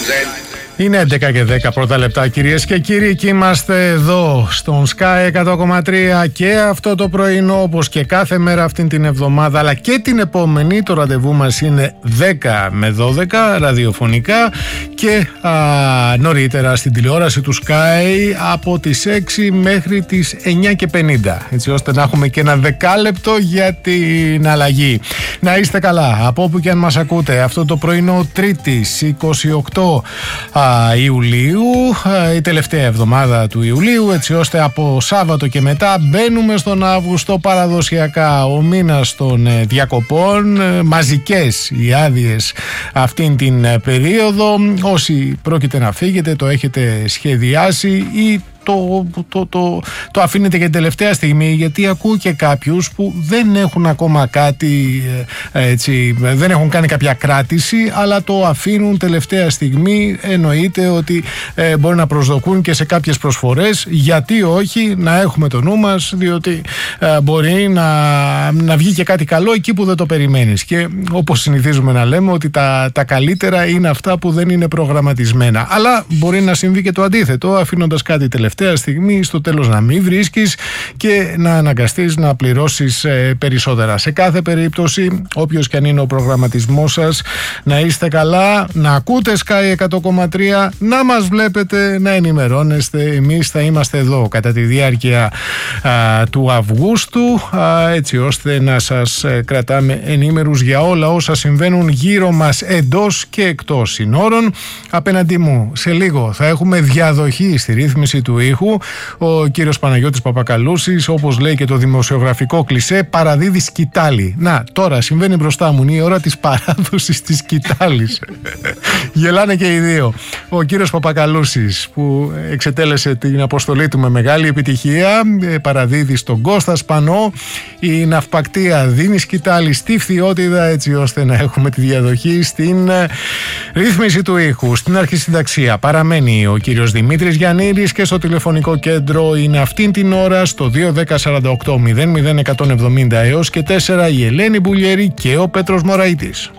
Είναι 11 και 10 πρώτα λεπτά, κυρίες και κύριοι, και είμαστε εδώ στον Sky 100,3 και αυτό το πρωινό, όπως και κάθε μέρα αυτήν την εβδομάδα, αλλά και την επόμενη. Το ραντεβού μας είναι 10 με 12 ραδιοφωνικά και νωρίτερα στην τηλεόραση του Sky από τις 6 μέχρι τις 9 και 50, έτσι ώστε να έχουμε και ένα δεκάλεπτο για την αλλαγή. Να είστε καλά από όπου και αν μας ακούτε αυτό το πρωινό Τρίτης 28 Ιουλίου, η τελευταία εβδομάδα του Ιουλίου, έτσι ώστε από Σάββατο και μετά μπαίνουμε στον Αύγουστο, παραδοσιακά ο μήνας των διακοπών, μαζικές οι άδειες αυτήν την περίοδο. Όσοι πρόκειται να φύγετε, το έχετε σχεδιάσει ή το αφήνετε για την τελευταία στιγμή, γιατί ακούω και κάποιους που δεν έχουν ακόμα κάτι, έτσι, δεν έχουν κάνει κάποια κράτηση, αλλά το αφήνουν τελευταία στιγμή. Εννοείται ότι μπορεί να προσδοκούν και σε κάποιες προσφορές. Γιατί όχι, να έχουμε το νου μας, διότι μπορεί να βγει και κάτι καλό εκεί που δεν το περιμένεις. Και όπως συνηθίζουμε να λέμε, ότι τα καλύτερα είναι αυτά που δεν είναι προγραμματισμένα. Αλλά μπορεί να συμβεί και το αντίθετο, αφήνοντας κάτι τελευταία στιγμή, στο τέλος να μην βρίσκεις και να αναγκαστείς να πληρώσεις περισσότερα. Σε κάθε περίπτωση, όποιος και αν είναι ο προγραμματισμός σας, να είστε καλά, να ακούτε Sky 100,3, να μας βλέπετε, να ενημερώνεστε. Εμείς θα είμαστε εδώ κατά τη διάρκεια του Αυγούστου, έτσι ώστε να σας κρατάμε ενήμερους για όλα όσα συμβαίνουν γύρω μας, εντός και εκτός συνόρων. Απέναντί μου σε λίγο θα έχουμε διαδοχή στη ρύθμιση του ήχου. Ο κύριος Παναγιώτης Παπακαλούσης, όπως λέει και το δημοσιογραφικό κλισέ, παραδίδει σκητάλη. Να, τώρα συμβαίνει μπροστά μου, είναι η ώρα της παράδοσης της σκητάλης. Γελάνε και οι δύο. Ο κύριος Παπακαλούσης, που εξετέλεσε την αποστολή του με μεγάλη επιτυχία, παραδίδει στον Κώστα Σπανό. Η ναυπακτία δίνει σκητάλη στη Φθιώτιδα, έτσι ώστε να έχουμε τη διαδοχή στην ρύθμιση του ήχου. Στην αρχισυνταξία παραμένει ο κύριος Δημήτρης Γιαννίδης και στο τηλεφωνικό κέντρο είναι αυτήν την ώρα στο 21048 έως και 4 η Ελένη Μπουλιέρη και ο Πέτρος Μωραϊτής.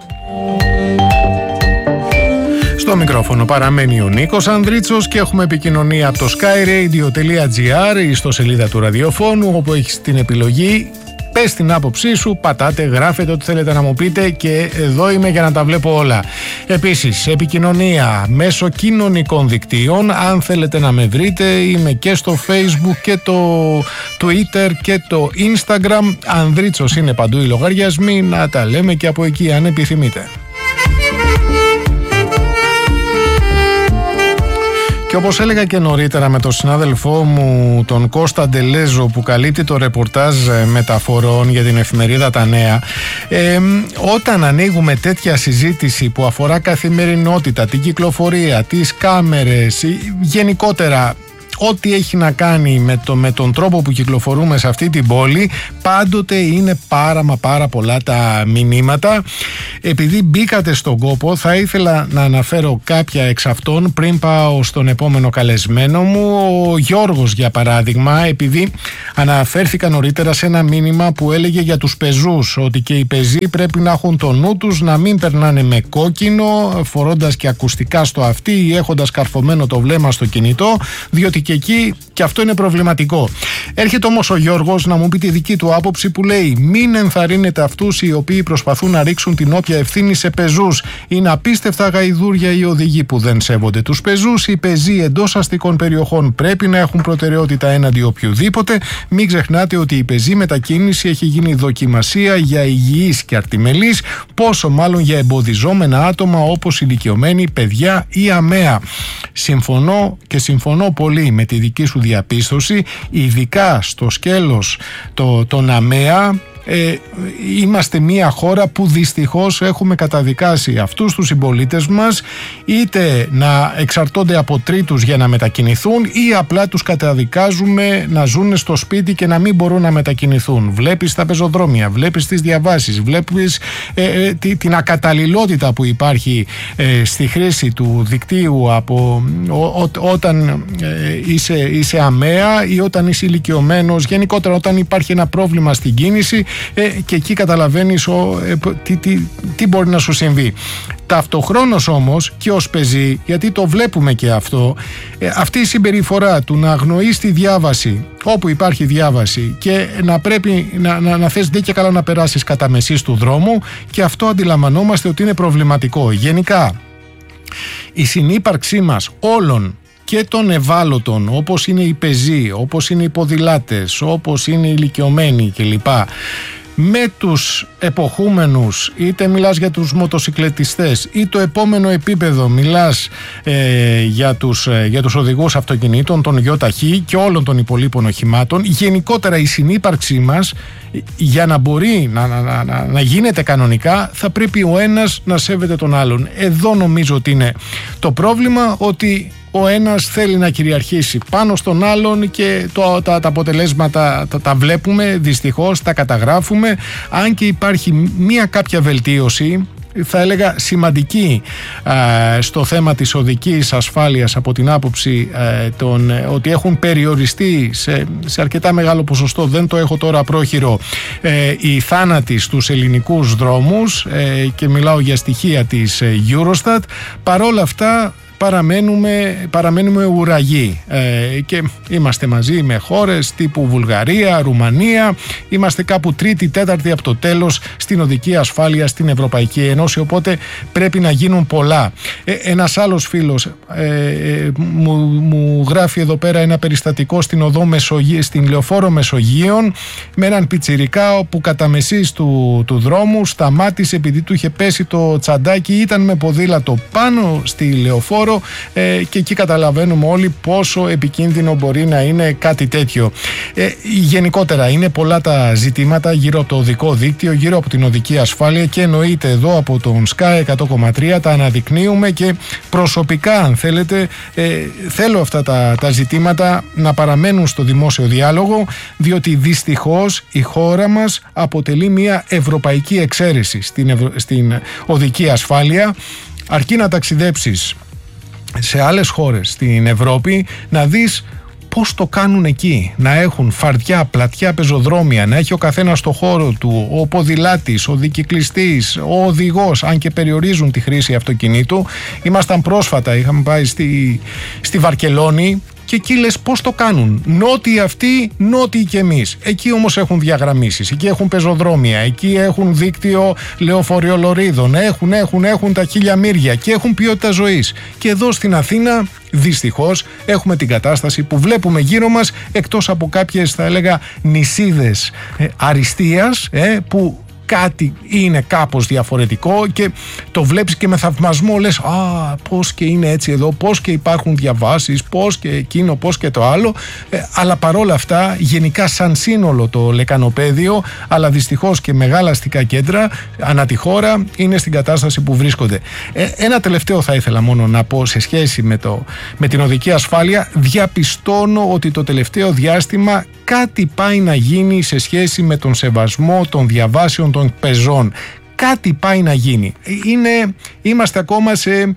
Στο μικρόφωνο παραμένει ο Νίκος Ανδρίτσος και έχουμε επικοινωνία από το skyradio.gr, η ιστοσελίδα του ραδιοφώνου, όπου έχεις την επιλογή. Πες την άποψή σου, πατάτε, γράφετε ό,τι θέλετε να μου πείτε και εδώ είμαι για να τα βλέπω όλα. Επίσης, επικοινωνία μέσω κοινωνικών δικτύων. Αν θέλετε να με βρείτε, είμαι και στο Facebook και το Twitter και το Instagram. Ανδρίτσος είναι παντού οι λογαριασμοί, να τα λέμε και από εκεί αν επιθυμείτε. Και όπως έλεγα και νωρίτερα με τον συνάδελφό μου τον Κώστα Ντελέζο, που καλύπτει το ρεπορτάζ μεταφορών για την εφημερίδα Τα Νέα, όταν ανοίγουμε τέτοια συζήτηση που αφορά καθημερινότητα, την κυκλοφορία, τις κάμερες, γενικότερα ό,τι έχει να κάνει με τον τρόπο που κυκλοφορούμε σε αυτή την πόλη, πάντοτε είναι πάρα πολλά τα μηνύματα. Επειδή μπήκατε στον κόπο, θα ήθελα να αναφέρω κάποια εξ αυτών πριν πάω στον επόμενο καλεσμένο μου. Ο Γιώργος, για παράδειγμα, επειδή αναφέρθηκα νωρίτερα σε ένα μήνυμα που έλεγε για τους πεζούς, ότι και οι πεζοί πρέπει να έχουν το νου τους, να μην περνάνε με κόκκινο, φορώντας και ακουστικά στο αυτί ή έχοντας καρφωμένο το βλέμμα στο κινητό, διότι και εκεί και αυτό είναι προβληματικό. Έρχεται όμως ο Γιώργος να μου πει τη δική του άποψη, που λέει: μην ενθαρρύνετε αυτούς οι οποίοι προσπαθούν να ρίξουν την όποια ευθύνη σε πεζούς. Είναι απίστευτα γαϊδούρια οι οδηγοί που δεν σέβονται τους πεζούς. Οι πεζοί εντός αστικών περιοχών πρέπει να έχουν προτεραιότητα έναντι οποιοδήποτε. Μην ξεχνάτε ότι η πεζή μετακίνηση έχει γίνει δοκιμασία για υγιείς και αρτιμελείς, πόσο μάλλον για εμποδιζόμενα άτομα όπως ηλικιωμένοι, παιδιά ή αμαία. Συμφωνώ πολύ με τη δική σου διαπίστωση, ειδικά στο σκέλος των αμαία. Είμαστε μια χώρα που δυστυχώς έχουμε καταδικάσει αυτούς τους συμπολίτες μας είτε να εξαρτώνται από τρίτους για να μετακινηθούν ή απλά τους καταδικάζουμε να ζουν στο σπίτι και να μην μπορούν να μετακινηθούν. Βλέπεις τα πεζοδρόμια, βλέπεις τις διαβάσεις, βλέπεις την ακαταλληλότητα που υπάρχει στη χρήση του δικτύου όταν είσαι αμαία ή όταν είσαι ηλικιωμένος, γενικότερα όταν υπάρχει ένα πρόβλημα στην κίνηση. και εκεί καταλαβαίνεις τι μπορεί να σου συμβεί. Ταυτοχρόνως όμως και ως πεζή, γιατί το βλέπουμε και αυτό, αυτή η συμπεριφορά του να αγνοείς τη διάβαση όπου υπάρχει διάβαση και να πρέπει να θες δε και καλά να περάσεις κατά μεσής του δρόμου, και αυτό αντιλαμβανόμαστε ότι είναι προβληματικό. Γενικά η συνύπαρξή μας όλων και των ευάλωτων, όπως είναι οι πεζοί, όπως είναι οι ποδηλάτες, όπως είναι οι ηλικιωμένοι κλπ, με τους εποχούμενους, είτε μιλάς για τους μοτοσυκλετιστές ή το επόμενο επίπεδο μιλάς για τους οδηγούς αυτοκινήτων, των ΙΟΤΑΧΗ και όλων των υπολείπων οχημάτων, γενικότερα η συνύπαρξή μας, για να μπορεί να γίνεται κανονικά, θα πρέπει ο ένας να σέβεται τον άλλον. Εδώ νομίζω ότι είναι το πρόβλημα, ότι ο ένας θέλει να κυριαρχήσει πάνω στον άλλον και τα αποτελέσματα τα βλέπουμε, δυστυχώς τα καταγράφουμε, αν και υπάρχει μια κάποια βελτίωση, θα έλεγα σημαντική, στο θέμα της οδικής ασφάλειας, από την άποψη ότι έχουν περιοριστεί σε αρκετά μεγάλο ποσοστό, δεν το έχω τώρα πρόχειρο, οι θάνατοι στους ελληνικούς δρόμους, και μιλάω για στοιχεία της Eurostat. Παρόλα αυτά παραμένουμε ουραγοί, και είμαστε μαζί με χώρες τύπου Βουλγαρία, Ρουμανία, είμαστε κάπου τρίτη, τέταρτη από το τέλος στην οδική ασφάλεια στην Ευρωπαϊκή Ένωση, οπότε πρέπει να γίνουν πολλά. Ένας άλλος φίλος μου γράφει εδώ πέρα ένα περιστατικό στην Λεωφόρο Μεσογείων, με έναν πιτσιρικά όπου κατά μεσής του δρόμου σταμάτησε επειδή του είχε πέσει το τσαντάκι, ήταν με ποδήλατο πάνω στη λεωφόρο, και εκεί καταλαβαίνουμε όλοι πόσο επικίνδυνο μπορεί να είναι κάτι τέτοιο. Γενικότερα είναι πολλά τα ζητήματα γύρω από το οδικό δίκτυο, γύρω από την οδική ασφάλεια, και εννοείται εδώ από τον Sky 100,3 τα αναδεικνύουμε, και προσωπικά, αν θέλετε, θέλω αυτά τα ζητήματα να παραμένουν στο δημόσιο διάλογο, διότι δυστυχώς η χώρα μας αποτελεί μια ευρωπαϊκή εξαίρεση στην οδική ασφάλεια. Αρκεί να ταξιδέψεις σε άλλες χώρες στην Ευρώπη να δεις πώς το κάνουν εκεί, να έχουν φαρδιά, πλατιά πεζοδρόμια, να έχει ο καθένας στο χώρο του, ο ποδηλάτης, ο δικυκλιστής, ο οδηγός, αν και περιορίζουν τη χρήση αυτοκινήτου. Ήμασταν πρόσφατα, είχαμε πάει στη Βαρκελόνη, και εκεί λες πώς το κάνουν. Νότιοι αυτοί, νότιοι και εμείς. Εκεί όμως έχουν διαγραμμίσεις, εκεί έχουν πεζοδρόμια, εκεί έχουν δίκτυο λεωφοριολωρίδων, έχουν τα χίλια μύρια και έχουν ποιότητα ζωής. Και εδώ στην Αθήνα, δυστυχώς, έχουμε την κατάσταση που βλέπουμε γύρω μας, εκτός από κάποιες, θα έλεγα, νησίδες αριστείας, που κάτι είναι κάπως διαφορετικό και το βλέπεις και με θαυμασμό λες πώς και είναι έτσι εδώ, πώς και υπάρχουν διαβάσεις, πώς και εκείνο, πώς και το άλλο, αλλά παρόλα αυτά γενικά σαν σύνολο το λεκανοπέδιο, αλλά δυστυχώς και μεγάλα αστικά κέντρα ανά τη χώρα είναι στην κατάσταση που βρίσκονται. Ένα τελευταίο θα ήθελα μόνο να πω σε σχέση με την οδική ασφάλεια. Διαπιστώνω ότι το τελευταίο διάστημα κάτι πάει να γίνει σε σχέση με τον σεβασμό των διαβάσεων των πεζών. Κάτι πάει να γίνει. Είμαστε ακόμα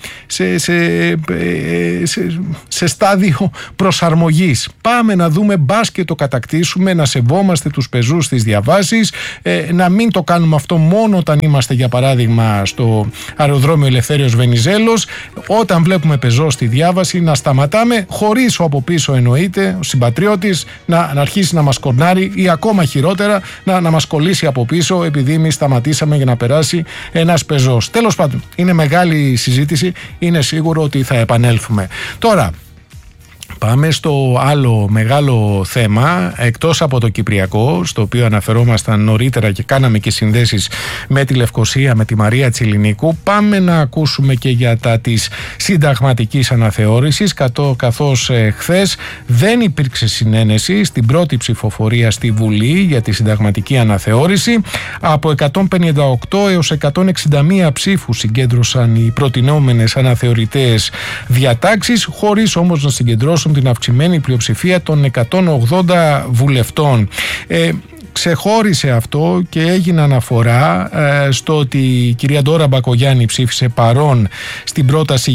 σε στάδιο προσαρμογής. Πάμε να δούμε, μπας και το κατακτήσουμε, να σεβόμαστε τους πεζούς στις διαβάσεις, να μην το κάνουμε αυτό μόνο όταν είμαστε, για παράδειγμα, στο αεροδρόμιο Ελευθέριος Βενιζέλος. Όταν βλέπουμε πεζό στη διάβαση, να σταματάμε, χωρίς ο από πίσω εννοείται, ο συμπατριώτης να αρχίσει να μας κορνάρει, ή ακόμα χειρότερα να μας κολλήσει από πίσω επειδή εμείς σταματήσαμε για να περάσει ένας πεζός. Τέλος πάντων, είναι μεγάλη συζήτηση, είναι σίγουρο ότι θα επανέλθουμε. Τώρα, πάμε στο άλλο μεγάλο θέμα, εκτός από το Κυπριακό, στο οποίο αναφερόμασταν νωρίτερα και κάναμε και συνδέσεις με τη Λευκοσία, με τη Μαρία Τσιλινίκου. Πάμε να ακούσουμε και για τα της συνταγματικής αναθεώρησης, καθώς χθες δεν υπήρξε συνένεση στην πρώτη ψηφοφορία στη Βουλή για τη συνταγματική αναθεώρηση. Από 158 έως 161 ψήφους συγκέντρωσαν οι προτινόμενες αναθεωρητές διατάξεις, χωρίς όμως να συγκεντρώσουν την αυξημένη πλειοψηφία των 180 βουλευτών. ξεχώρισε αυτό και έγινε αναφορά στο ότι η κυρία Ντόρα Μπακογιάννη ψήφισε παρόν στην πρόταση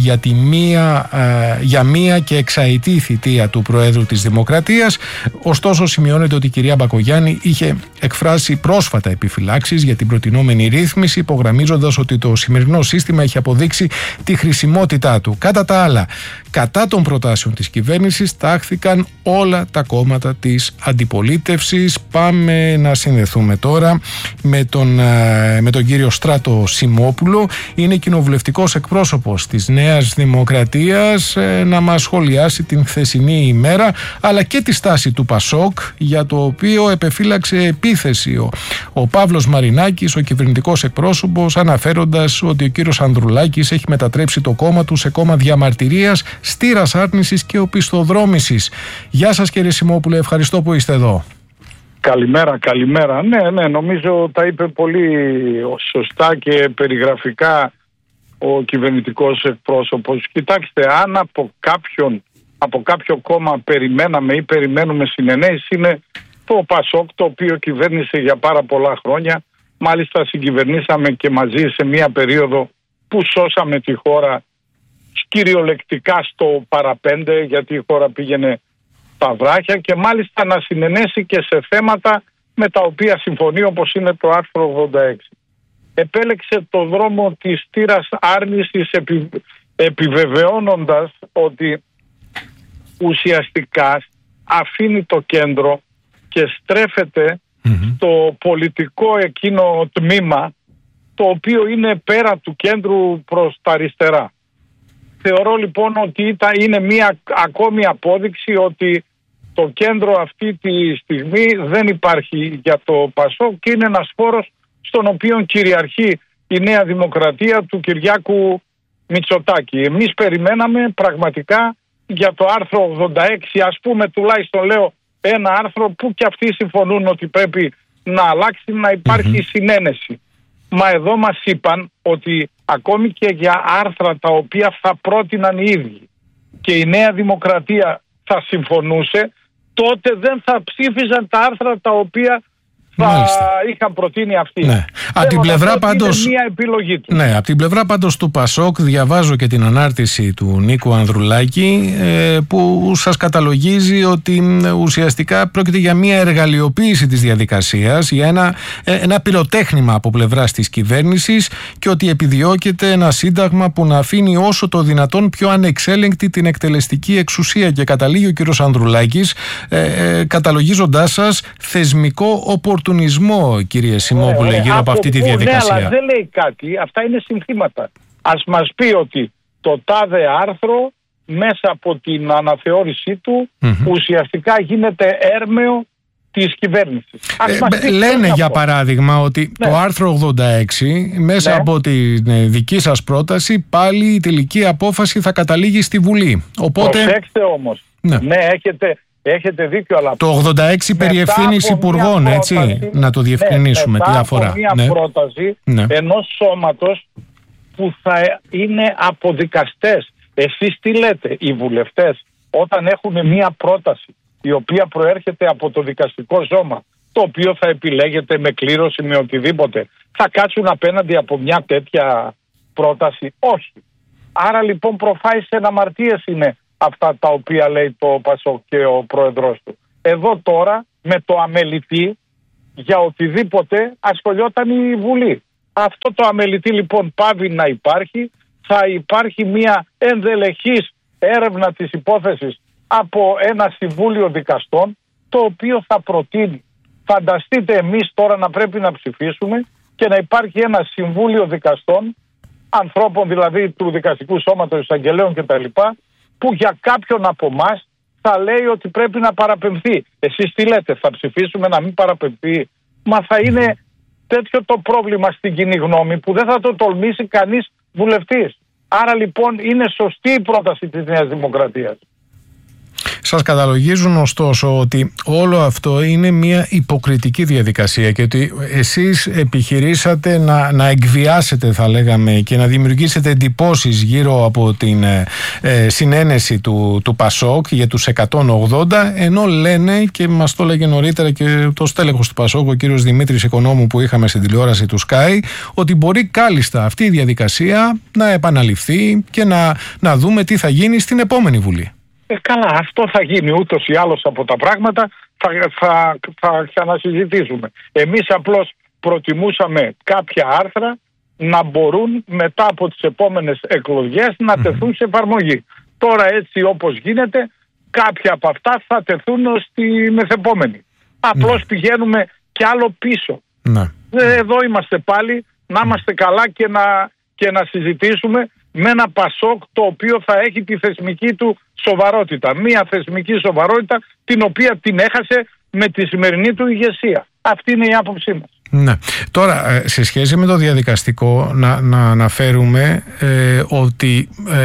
για μία και εξαετή θητεία του Προέδρου της Δημοκρατίας. Ωστόσο, σημειώνεται ότι η κυρία Μπακογιάννη είχε εκφράσει πρόσφατα επιφυλάξεις για την προτινόμενη ρύθμιση, υπογραμμίζοντας ότι το σημερινό σύστημα έχει αποδείξει τη χρησιμότητά του. Κατά τα άλλα, κατά των προτάσεων της κυβέρνησης τάχθηκαν όλα τα κόμματα της αντιπολίτευσης. Πάμε να συνδεθούμε τώρα με τον κύριο Στράτο Σιμόπουλο. Είναι κοινοβουλευτικός εκπρόσωπος της Νέας Δημοκρατίας, να μας σχολιάσει την χθεσινή ημέρα αλλά και τη στάση του Πασόκ, για το οποίο επεφύλαξε επίθεση ο Παύλος Μαρινάκης, ο κυβερνητικός εκπρόσωπος, αναφέροντας ότι ο κύριος Ανδρουλάκης έχει μετατρέψει το κόμμα του σε κόμμα διαμαρτυρίας, στήρας άρνησης και οπισθοδρόμησης. Γεια σας κύριε Σιμόπουλε, ευχαριστώ που είστε εδώ. Καλημέρα. Ναι, νομίζω τα είπε πολύ σωστά και περιγραφικά ο κυβερνητικός εκπρόσωπος. Κοιτάξτε, αν από κάποιο κόμμα περιμέναμε ή περιμένουμε συνενέσεις, είναι το Πασόκ, το οποίο κυβέρνησε για πάρα πολλά χρόνια. Μάλιστα συγκυβερνήσαμε και μαζί σε μια περίοδο που σώσαμε τη χώρα κυριολεκτικά στο παραπέντε, γιατί η χώρα πήγαινε στα βράχια, και μάλιστα να συνενέσει και σε θέματα με τα οποία συμφωνεί, όπως είναι το άρθρο 86. Επέλεξε το δρόμο της στήρας άρνησης, επιβεβαιώνοντας ότι ουσιαστικά αφήνει το κέντρο και στρέφεται στο πολιτικό εκείνο τμήμα, το οποίο είναι πέρα του κέντρου προς τα αριστερά. Θεωρώ λοιπόν ότι είναι μια ακόμη απόδειξη ότι το κέντρο αυτή τη στιγμή δεν υπάρχει για το Πασόκ και είναι ένας χώρος στον οποίο κυριαρχεί η Νέα Δημοκρατία του Κυριάκου Μητσοτάκη. Εμείς περιμέναμε πραγματικά για το άρθρο 86, ας πούμε, τουλάχιστον λέω ένα άρθρο που και αυτοί συμφωνούν ότι πρέπει να αλλάξει, να υπάρχει συνένεση. Μα εδώ μας είπαν ότι ακόμη και για άρθρα τα οποία θα πρότειναν οι ίδιοι και η Νέα Δημοκρατία θα συμφωνούσε, τότε δεν θα ψήφιζαν τα άρθρα τα οποία θα είχαν προτείνει αυτοί. Ναι. Από την πλευρά πάντως, είναι μια επιλογή του. Ναι, από την πλευρά πάντως του Πασόκ διαβάζω και την ανάρτηση του Νίκου Ανδρουλάκη, που σας καταλογίζει ότι ουσιαστικά πρόκειται για μια εργαλειοποίηση της διαδικασίας, για ένα πυροτέχνημα από πλευράς της κυβέρνησης, και ότι επιδιώκεται ένα σύνταγμα που να αφήνει όσο το δυνατόν πιο ανεξέλεγκτη την εκτελεστική εξουσία. Και καταλήγει ο κύριος Ανδρουλάκης καταλογίζοντάς σας θεσμικό οπορτουνισμό, κύριε Σιμόπουλε, γύρω από αυτή τη διαδικασία. Ναι, αλλά δεν λέει κάτι. Αυτά είναι συνθήματα. Ας μας πει ότι το τάδε άρθρο μέσα από την αναθεώρησή του ουσιαστικά γίνεται έρμεο της κυβέρνησης. Λένε για παράδειγμα ότι το άρθρο 86 μέσα από τη δική σας πρόταση πάλι η τελική απόφαση θα καταλήγει στη Βουλή. Οπότε... Προσέξτε όμως. Ναι, έχετε δίκιο, αλλά το 86 περί ευθύνης υπουργών, έτσι, να το διευκρινίσουμε τι αφορά. Από μια πρόταση ενός σώματος που θα είναι από δικαστές. Εσείς τι λέτε, οι βουλευτές, όταν έχουν μια πρόταση η οποία προέρχεται από το δικαστικό σώμα, το οποίο θα επιλέγεται με κλήρωση, με οτιδήποτε, θα κάτσουν απέναντι από μια τέτοια πρόταση? Όχι. Άρα λοιπόν προφάσεις εναμαρτίες είναι αυτά τα οποία λέει το Πασόκ και ο πρόεδρος του. Εδώ τώρα με το αμελητή για οτιδήποτε ασχολιόταν η Βουλή. Αυτό το αμελητή λοιπόν πάβει να υπάρχει. Θα υπάρχει μια ενδελεχής έρευνα της υπόθεσης από ένα συμβούλιο δικαστών, το οποίο θα προτείνει. Φανταστείτε εμείς τώρα να πρέπει να ψηφίσουμε και να υπάρχει ένα συμβούλιο δικαστών, ανθρώπων δηλαδή του δικαστικού σώματος, εισαγγελέων κτλ., που για κάποιον από εμάς θα λέει ότι πρέπει να παραπεμφθεί. Εσείς τι λέτε, θα ψηφίσουμε να μην παραπεμφθεί? Μα θα είναι τέτοιο το πρόβλημα στην κοινή γνώμη που δεν θα το τολμήσει κανείς βουλευτής. Άρα λοιπόν είναι σωστή η πρόταση της Νέας Δημοκρατίας. Σας καταλογίζουν ωστόσο ότι όλο αυτό είναι μια υποκριτική διαδικασία και ότι εσείς επιχειρήσατε να εκβιάσετε, θα λέγαμε, και να δημιουργήσετε εντυπώσεις γύρω από την συνένεση του Πασόκ για τους 180, ενώ λένε, και μας το λέγε νωρίτερα και το στέλεχος του Πασόκ, ο κύριος Δημήτρης Οικονόμου, που είχαμε στην τηλεόραση του Sky, ότι μπορεί κάλλιστα αυτή η διαδικασία να επαναληφθεί και να δούμε τι θα γίνει στην επόμενη Βουλή. Καλά, αυτό θα γίνει ούτως ή άλλως από τα πράγματα, θα ξανασυζητήσουμε. Εμείς απλώς προτιμούσαμε κάποια άρθρα να μπορούν μετά από τις επόμενες εκλογές να τεθούν σε εφαρμογή. Τώρα έτσι όπως γίνεται, κάποια από αυτά θα τεθούν στη μεθεπόμενη. Απλώς πηγαίνουμε κι άλλο πίσω. Εδώ είμαστε πάλι, να είμαστε καλά και να συζητήσουμε με ένα Πασόκ το οποίο θα έχει τη θεσμική του σοβαρότητα. Μία θεσμική σοβαρότητα την οποία την έχασε με τη σημερινή του ηγεσία. Αυτή είναι η άποψή μας. Ναι. Τώρα, σε σχέση με το διαδικαστικό, να αναφέρουμε ότι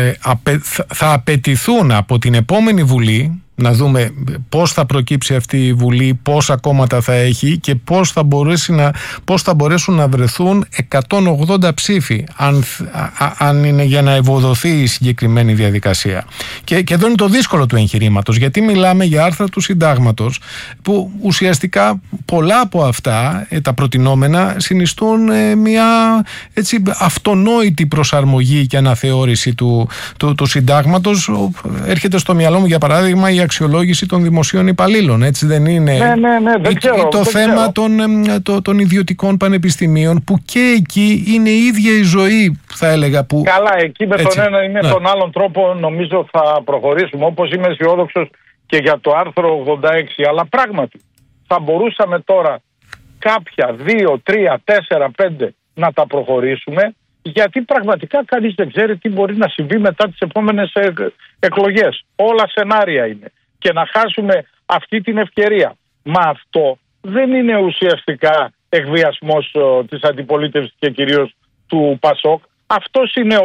θα απαιτηθούν από την επόμενη Βουλή, να δούμε πώς θα προκύψει αυτή η Βουλή, πόσα κόμματα θα έχει και πώς θα μπορέσουν να βρεθούν 180 ψήφοι αν είναι για να ευοδοθεί η συγκεκριμένη διαδικασία. Και εδώ είναι το δύσκολο του εγχειρήματος, γιατί μιλάμε για άρθρα του συντάγματος που ουσιαστικά πολλά από αυτά, τα προτινόμενα, συνιστούν μια έτσι αυτονόητη προσαρμογή και αναθεώρηση του συντάγματος. Έρχεται στο μυαλό μου για παράδειγμα η αξιολόγηση των δημοσίων υπαλλήλων, έτσι δεν είναι? Το θέμα των ιδιωτικών πανεπιστημίων, που και εκεί είναι η ίδια η ζωή, θα έλεγα. Καλά, εκεί με τον ένα ή με τον άλλον τρόπο νομίζω θα προχωρήσουμε, όπως είμαι αισιόδοξος και για το άρθρο 86, αλλά πράγματι θα μπορούσαμε τώρα κάποια 2, 3, 4, 5 να τα προχωρήσουμε, γιατί πραγματικά κανείς δεν ξέρει τι μπορεί να συμβεί μετά τις επόμενες εκλογές. Όλα σενάρια είναι. Και να χάσουμε αυτή την ευκαιρία. Μα αυτό δεν είναι ουσιαστικά εκβιασμός της αντιπολίτευσης και κυρίως του Πασόκ. Αυτός είναι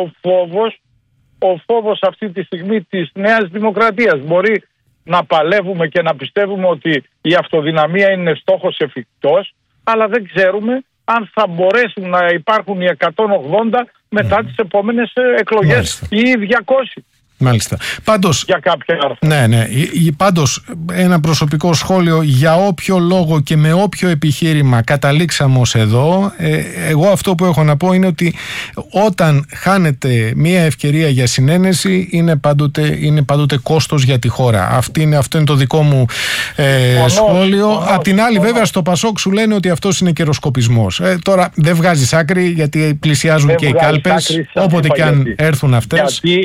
ο φόβος αυτή τη στιγμή της Νέας Δημοκρατίας. Μπορεί να παλεύουμε και να πιστεύουμε ότι η αυτοδυναμία είναι στόχος εφικτός, αλλά δεν ξέρουμε αν θα μπορέσουν να υπάρχουν οι 180 μετά τις επόμενες εκλογές ή οι 200. Μάλιστα. Πάντως, για κάποια άρθρα. Ναι. Πάντως, ένα προσωπικό σχόλιο, για όποιο λόγο και με όποιο επιχείρημα καταλήξαμε ως εδώ, εγώ αυτό που έχω να πω είναι ότι όταν χάνεται μια ευκαιρία για συνένεση είναι πάντοτε κόστος για τη χώρα. Αυτό είναι το δικό μου σχόλιο. Απ' την άλλη, βέβαια, στο Πασόκ σου λένε ότι αυτός είναι καιροσκοπισμός. Τώρα δεν βγάζεις άκρη, γιατί πλησιάζουν και οι κάλπες, όποτε και αν έρθουν αυτές. Γιατί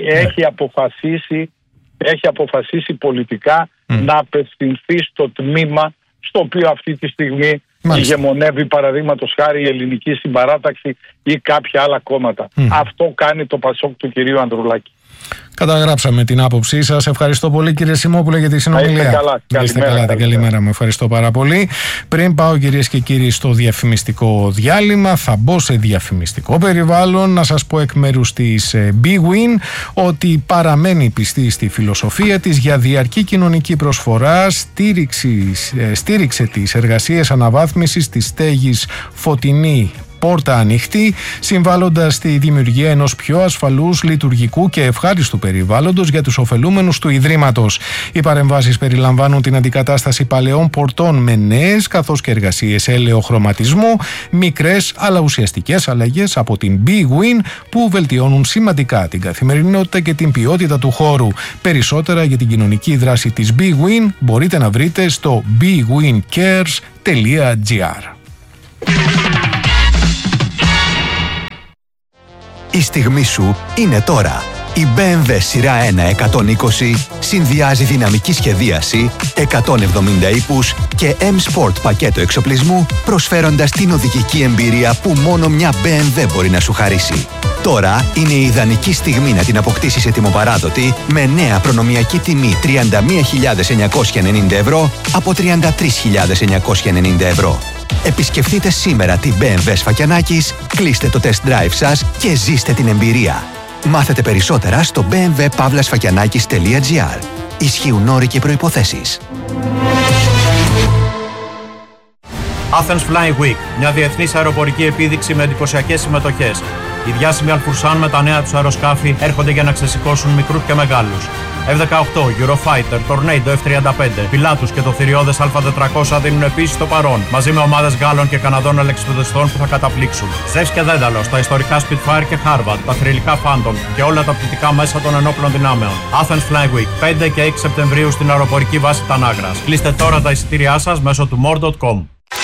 έχει αποφασίσει πολιτικά να απευθυνθεί στο τμήμα στο οποίο αυτή τη στιγμή ηγεμονεύει, παραδείγματος χάρη, η Ελληνική Συμπαράταξη ή κάποια άλλα κόμματα. Αυτό κάνει το Πασόκ του κυρίου Ανδρουλάκη. Καταγράψαμε την άποψή σας. Ευχαριστώ πολύ, κύριε Σιμόπουλε, για τη συνομιλία. Είστε καλά. Καλημέρα μου. Ευχαριστώ πάρα πολύ. Πριν πάω, κυρίες και κύριοι, στο διαφημιστικό διάλειμμα, θα μπω σε διαφημιστικό περιβάλλον. Να σας πω εκ μέρους της BWIN ότι παραμένει πιστή στη φιλοσοφία της για διαρκή κοινωνική προσφορά. Στήριξε τις εργασίες αναβάθμισης της στέγης Φωτεινή Πόρτα Ανοιχτή, συμβάλλοντας στη δημιουργία ενός πιο ασφαλούς, λειτουργικού και ευχάριστου περιβάλλοντος για τους ωφελούμενους του Ιδρύματος. Οι παρεμβάσεις περιλαμβάνουν την αντικατάσταση παλαιών πορτών με νέες, καθώς και εργασίες ελαιοχρωματισμού, μικρές αλλά ουσιαστικές αλλαγές από την BWIN που βελτιώνουν σημαντικά την καθημερινότητα και την ποιότητα του χώρου. Περισσότερα για την κοινωνική δράση της BWIN μπορείτε να βρείτε στο bwincares.gr. Η στιγμή σου είναι τώρα. Η BMW σειρά 1 120 συνδυάζει δυναμική σχεδίαση, 170 ύπους και M-Sport πακέτο εξοπλισμού, προσφέροντας την οδηγική εμπειρία που μόνο μια BMW μπορεί να σου χαρίσει. Τώρα είναι η ιδανική στιγμή να την αποκτήσεις ετοιμοπαράδοτη με νέα προνομιακή τιμή 31.990 ευρώ από 33.990 ευρώ. Επισκεφτείτε σήμερα την BMW Σφακιανάκης, κλείστε το test drive σας και ζήστε την εμπειρία. Μάθετε περισσότερα στο bmwpavlasfakianakis.gr. Ισχύουν όροι και προϋποθέσεις. Athens Flying Week, μια διεθνής αεροπορική επίδειξη με εντυπωσιακές συμμετοχές. Οι διάσημοι Αλφουρσάν με τα νέα τους αεροσκάφη έρχονται για να ξεσηκώσουν μικρούς και μεγάλους. F-18, Eurofighter, Tornado F-35, Pilatus και το θηριώδες Α400 δίνουν επίσης το παρόν, μαζί με ομάδες Γάλλων και Καναδών αλεξιπτοδιστών που θα καταπλήξουν. Ζεύς και Δένταλος, τα ιστορικά Spitfire και Harvard, τα θρυλικά Phantom και όλα τα πτυτικά μέσα των ενόπλων δυνάμεων. Athens Flying Week, 5 και 6 Σεπτεμβρίου στην αεροπορική βάση Τανάγρας. Κλείστε τώρα τα εισιτήριά σας μέσω του more.com.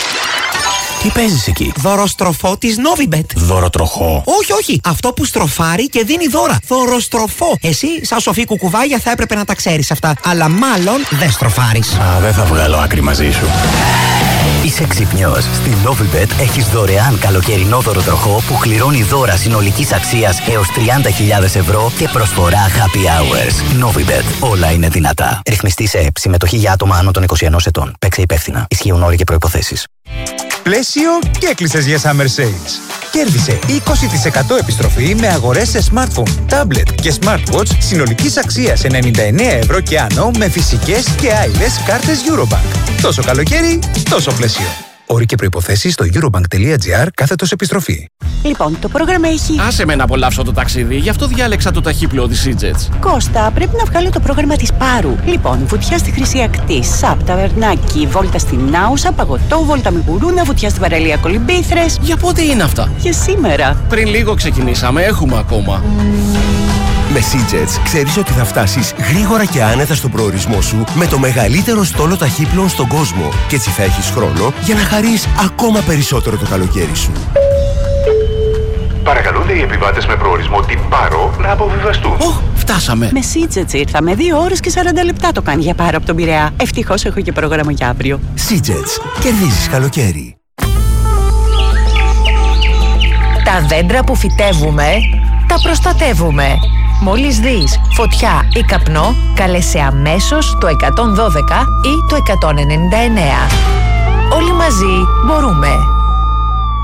Τι παίζεις εκεί? Δωροστροφό της Novibet. Δωροτροχό? Όχι. Αυτό που στροφάρει και δίνει δώρα. Δωροστροφό. Εσύ, σαν σοφή κουκουβάγια, θα έπρεπε να τα ξέρεις αυτά. Αλλά μάλλον δεν στροφάρεις. Δεν θα βγάλω άκρη μαζί σου. Είσαι ξυπνιός. Στη Novibet έχεις δωρεάν καλοκαιρινό δωροτροχό που κληρώνει δώρα συνολικής αξίας έως 30.000 ευρώ και προσφορά happy hours. Novibet. Όλα είναι δυνατά. Ρυθμιστή σε ΕΠ. Συμμετοχή για άτομα άνω των 21 ετών. Παίξε υπεύθυνα. Ισχύουν όροι και προϋποθέσεις. Πλαίσιο και έκλεισες για Summer Sales. Κέρδισε 20% επιστροφή με αγορές σε smartphone, tablet και smartwatch συνολικής αξίας 99 ευρώ και άνω με φυσικές και άειλες κάρτες Eurobank. Τόσο καλοκαίρι, τόσο πλαίσιο. Όροι και προϋποθέσεις στο eurobank.gr/επιστροφή. Λοιπόν, το πρόγραμμα έχει... Άσε με να απολαύσω το ταξίδι, γι' αυτό διάλεξα το ταχύπλοο της Seajets. Κώστα, πρέπει να βγάλω το πρόγραμμα της Πάρου. Λοιπόν, βουτιά στη Χρυσή Ακτή, ΣΑΠ, ταβερνάκι, βόλτα στην Άουσα, παγωτό, βόλτα με γουρούνα, βουτιά στην παραλία Κολυμπήθρες. Για πότε είναι αυτά? Για σήμερα. Πριν λίγο ξεκινήσαμε, έχουμε ακόμα. Με Seajets ξέρεις ότι θα φτάσεις γρήγορα και άνετα στον προορισμό σου με το μεγαλύτερο στόλο ταχύπλων στον κόσμο και έτσι θα έχεις χρόνο για να χαρείς ακόμα περισσότερο το καλοκαίρι σου. Παρακαλούνται οι επιβάτες με προορισμό την Πάρο να αποβιβαστούν. Φτάσαμε. Με Seajets ήρθαμε. 2 ώρες και 40 λεπτά το κάνει για Πάρο από τον Πειραιά. Ευτυχώς έχω και πρόγραμμα για αύριο. Seajets. Κερδίζεις καλοκαίρι. Τα δέντρα που φυτεύουμε, τα προστατεύουμε. Μόλις δεις φωτιά ή καπνό, καλέσαι αμέσως το 112 ή το 199. Όλοι μαζί μπορούμε.